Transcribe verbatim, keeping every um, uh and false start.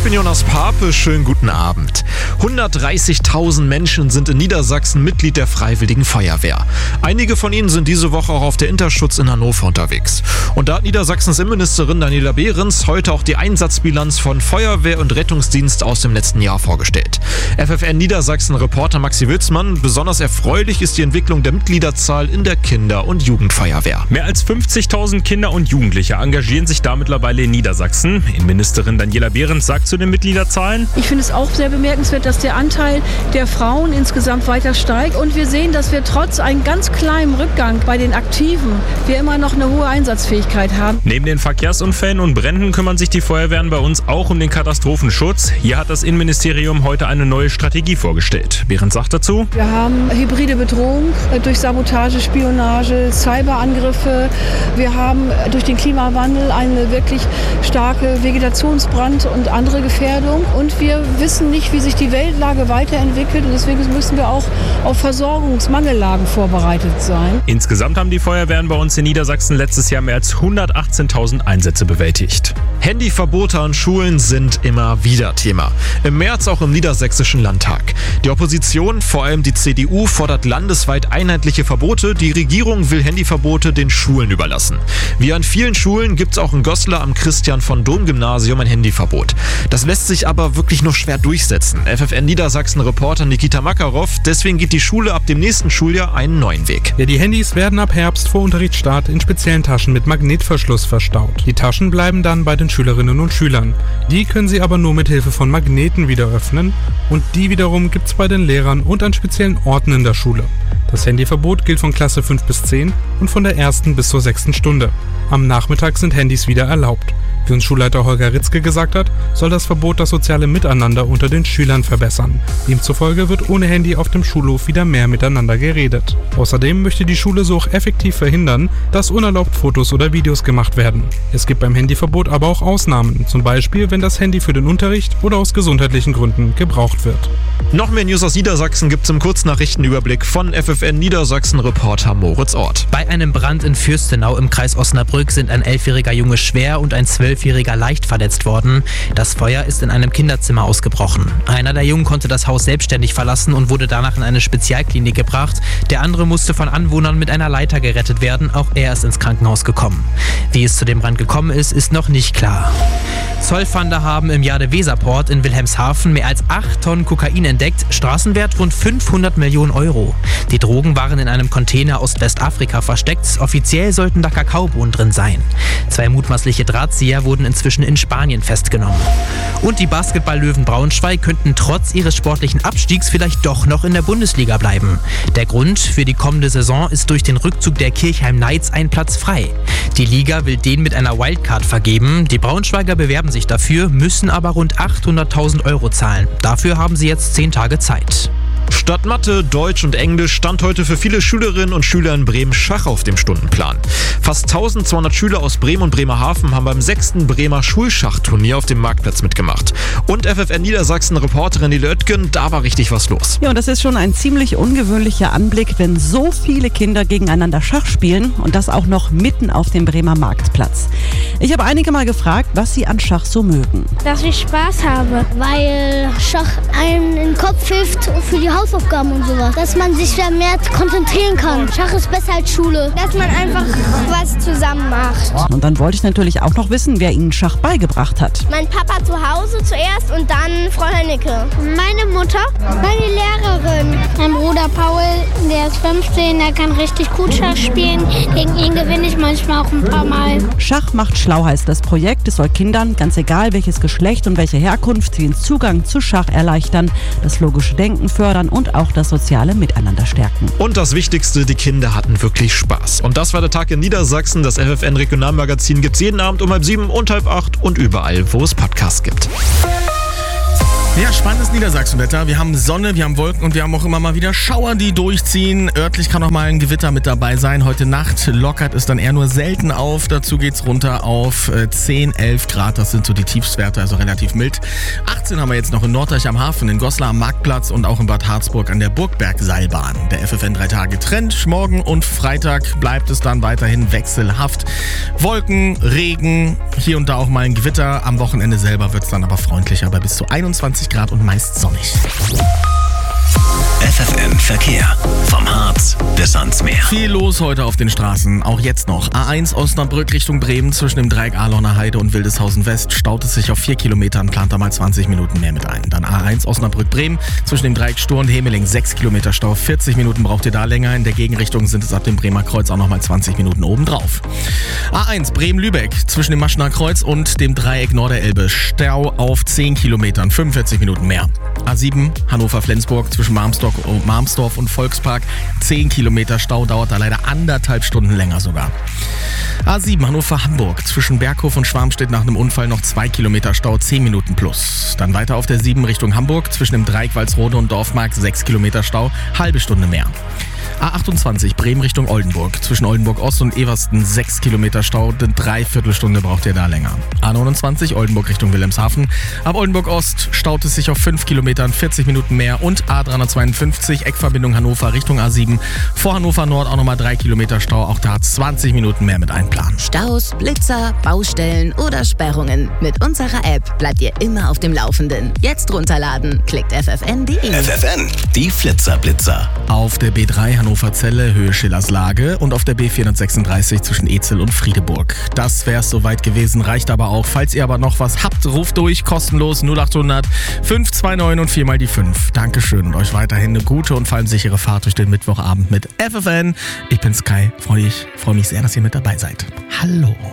bin Jonas Pape, schönen guten Abend. hundertdreißigtausend Menschen sind in Niedersachsen Mitglied der Freiwilligen Feuerwehr. Einige von ihnen sind diese Woche auch auf der Interschutz in Hannover unterwegs. Und da hat Niedersachsens Innenministerin Daniela Behrens heute auch die Einsatzbilanz von Feuerwehr und Rettungsdienst aus dem letzten Jahr vorgestellt. F F N Niedersachsen-Reporter Maxi Wilsmann, besonders erfreulich ist die Entwicklung der Mitgliederzahl in der Kinder- und Jugendfeuerwehr. Mehr als fünfzigtausend Kinder und Jugendliche engagieren sich da mittlerweile in Niedersachsen. Innenministerin Daniela Behrens sagt zu den Mitgliederzahlen: Ich finde es auch sehr bemerkenswert, dass der Anteil der Frauen insgesamt weiter steigt. Und wir sehen, dass wir trotz einem ganz kleinen Rückgang bei den Aktiven wir immer noch eine hohe Einsatzfähigkeit haben. Neben den Verkehrsunfällen und Bränden kümmern sich die Feuerwehren bei uns auch um den Katastrophenschutz. Hier hat das Innenministerium heute eine neue Strategie vorgestellt. Behrens sagt dazu: Wir haben hybride Bedrohung durch Sabotage, Spionage, Cyberangriffe. Wir haben durch den Klimawandel eine wirklich starke Vegetationsbrand und andere Gefährdung. Und wir wissen nicht, wie sich die Weltlage weiterentwickelt. Und deswegen müssen wir auch auf Versorgungsmangellagen vorbereitet sein. Insgesamt haben die Feuerwehren bei uns in Niedersachsen letztes Jahr mehr als hundertachtzehntausend Einsätze bewältigt. Handyverbote an Schulen sind immer wieder Thema. Im März auch im Niedersächsischen Landtag. Die Opposition, vor allem die C D U, fordert landesweit einheitliche Verbote. Die Regierung will Handyverbote den Schulen überlassen. Wie an vielen Schulen gibt es auch in Goslar am Christian-von-Dohm-Gymnasium ein Handyverbot. Das lässt sich aber wirklich nur schwer durchsetzen. F F N Niedersachsen-Reporter Nikita Makarov, deswegen geht die Schule ab dem nächsten Schuljahr einen neuen Weg. Ja, die Handys werden ab Herbst vor Unterrichtsstart in speziellen Taschen mit Magnetverschluss verstaut. Die Taschen bleiben dann bei den Schülerinnen und Schülern. Die können sie aber nur mit Hilfe von Magneten wieder öffnen und die wiederum gibt es bei den Lehrern und an speziellen Orten in der Schule. Das Handyverbot gilt von Klasse fünf bis zehn und von der ersten bis zur sechsten Stunde. Am Nachmittag sind Handys wieder erlaubt. Wie uns Schulleiter Holger Ritzke gesagt hat, soll das Verbot das soziale Miteinander unter den Schülern verbessern. Ihm zufolge wird ohne Handy auf dem Schulhof wieder mehr miteinander geredet. Außerdem möchte die Schule so auch effektiv verhindern, dass unerlaubt Fotos oder Videos gemacht werden. Es gibt beim Handyverbot aber auch Ausnahmen, zum Beispiel wenn das Handy für den Unterricht oder aus gesundheitlichen Gründen gebraucht wird. Noch mehr News aus Niedersachsen gibt's im Kurznachrichtenüberblick von F F N Niedersachsen-Reporter Moritz Ort. Bei einem Brand in Fürstenau im Kreis Osnabrück sind ein elfjähriger Junge schwer und ein zwölfjähriger leicht verletzt worden. Das Feuer ist in einem Kinderzimmer ausgebrochen. Einer der Jungen konnte das Haus selbstständig verlassen und wurde danach in eine Spezialklinik gebracht. Der andere musste von Anwohnern mit einer Leiter gerettet werden. Auch er ist ins Krankenhaus gekommen. Wie es zu dem Brand gekommen ist, ist noch nicht klar. Zollfahnder haben im Jade-Weser-Port in Wilhelmshaven mehr als acht Tonnen Kokain entdeckt, Straßenwert rund fünfhundert Millionen Euro. Die Drogen waren in einem Container aus Westafrika versteckt, offiziell sollten da Kakaobohnen drin sein. Zwei mutmaßliche Drahtzieher wurden inzwischen in Spanien festgenommen. Und die Basketball-Löwen Braunschweig könnten trotz ihres sportlichen Abstiegs vielleicht doch noch in der Bundesliga bleiben. Der Grund für die kommende Saison ist durch den Rückzug der Kirchheim Knights ein Platz frei. Die Liga will den mit einer Wildcard vergeben. Die Braunschweiger bewerben sich dafür, müssen aber rund achthunderttausend Euro zahlen. Dafür haben sie jetzt zehn Tage Zeit. Statt Mathe, Deutsch und Englisch stand heute für viele Schülerinnen und Schüler in Bremen Schach auf dem Stundenplan. Fast eintausendzweihundert Schüler aus Bremen und Bremerhaven haben beim sechsten Bremer Schulschachturnier auf dem Marktplatz mitgemacht. Und F F N Niedersachsen-Reporterin Nele Oetgen, da war richtig was los. Ja, und das ist schon ein ziemlich ungewöhnlicher Anblick, wenn so viele Kinder gegeneinander Schach spielen und das auch noch mitten auf dem Bremer Marktplatz. Ich habe einige mal gefragt, was sie an Schach so mögen. Dass ich Spaß habe, weil Schach einen in den Kopf hilft für die Hausaufgaben und sowas. Dass man sich mehr konzentrieren kann. Schach ist besser als Schule. Dass man einfach was zusammen macht. Und dann wollte ich natürlich auch noch wissen, wer ihnen Schach beigebracht hat. Mein Papa zu Hause zuerst und dann Frau Hennecke. Meine Mutter, meine Lehrerin. Mein Bruder Paul, der ist fünfzehn, der kann richtig gut Schach spielen. Gegen ihn gewinne ich manchmal auch ein paar Mal. Schach macht schlau heißt das Projekt. Es soll Kindern, ganz egal welches Geschlecht und welche Herkunft, den Zugang zu Schach erleichtern, das logische Denken fördern und auch das soziale Miteinander stärken. Und das Wichtigste, die Kinder hatten wirklich Spaß. Und das war der Tag in Niedersachsen. Das F F N Regionalmagazin gibt's jeden Abend um halb sieben und halb acht und überall, wo es Podcasts gibt. Ja, spannendes Niedersachsenwetter. Wir haben Sonne, wir haben Wolken und wir haben auch immer mal wieder Schauer, die durchziehen. Örtlich kann auch mal ein Gewitter mit dabei sein. Heute Nacht lockert es dann eher nur selten auf. Dazu geht's runter auf zehn, elf Grad. Das sind so die Tiefstwerte, also relativ mild. achtzehn haben wir jetzt noch in Norddeich am Hafen, in Goslar am Marktplatz und auch in Bad Harzburg an der Burgbergseilbahn. Der F F N drei Tage Trend. Morgen und Freitag bleibt es dann weiterhin wechselhaft. Wolken, Regen, hier und da auch mal ein Gewitter. Am Wochenende selber wird's dann aber freundlicher bei bis zu einundzwanzig Grad und meist sonnig. F F N Verkehr. Vom Harz bis ans Meer. Viel los heute auf den Straßen, auch jetzt noch. A eins Osnabrück Richtung Bremen zwischen dem Dreieck Ahlorner Heide und Wildeshausen West staut es sich auf vier Kilometern, plant da mal zwanzig Minuten mehr mit ein. Dann A eins Osnabrück Bremen zwischen dem Dreieck Stur und Hemeling sechs Kilometer Stau, vierzig Minuten braucht ihr da länger. In der Gegenrichtung sind es ab dem Bremer Kreuz auch nochmal zwanzig Minuten obendrauf. A eins Bremen-Lübeck zwischen dem Maschener Kreuz und dem Dreieck Norderelbe Stau auf zehn Kilometern, fünfundvierzig Minuten mehr. A sieben Hannover-Flensburg zwischen Marmsdorf und Marmsdorf und Volkspark. zehn Kilometer Stau, dauert da leider anderthalb Stunden länger sogar. A sieben Hannover-Hamburg zwischen Berghof und Schwarmstedt nach einem Unfall noch zwei Kilometer Stau, zehn Minuten plus. Dann weiter auf der sieben Richtung Hamburg zwischen dem Dreieck Walsrode und Dorfmark sechs Kilometer Stau, halbe Stunde mehr. A achtundzwanzig Bremen Richtung Oldenburg zwischen Oldenburg Ost und Eversten sechs Kilometer Stau, eine Dreiviertelstunde braucht ihr da länger. A neunundzwanzig Oldenburg Richtung Wilhelmshaven. Ab Oldenburg Ost staut es sich auf fünf Kilometern, vierzig Minuten mehr. Und A dreihundertzweiundfünfzig Eckverbindung Hannover Richtung A sieben. Vor Hannover Nord auch nochmal drei Kilometer Stau, auch da zwanzig Minuten mehr mit einplanen. Staus, Blitzer, Baustellen oder Sperrungen. Mit unserer App bleibt ihr immer auf dem Laufenden. Jetzt runterladen, klickt f f n punkt d e. F F N, die Flitzerblitzer. Auf der B drei Hannover-Celle, Höhe Schillerslage und auf der B vierhundertsechsunddreißig zwischen Ezel und Friedeburg. Das wär's soweit gewesen, reicht aber auch. Falls ihr aber noch was habt, ruft durch, kostenlos null achthundert fünf zwei neun und viermal die fünf. Dankeschön und euch weiterhin eine gute und vor allem sichere Fahrt durch den Mittwochabend mit F F N. Ich bin Sky, freue mich, freue mich sehr, dass ihr mit dabei seid. Hallo.